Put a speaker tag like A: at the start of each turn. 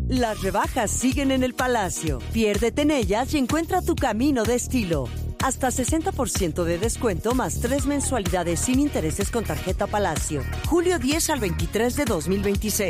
A: Las rebajas siguen en el Palacio. Piérdete en ellas y encuentra tu camino de estilo. Hasta 60% de descuento más 3 mensualidades sin intereses con tarjeta Palacio. Julio 10 al 23 de 2026.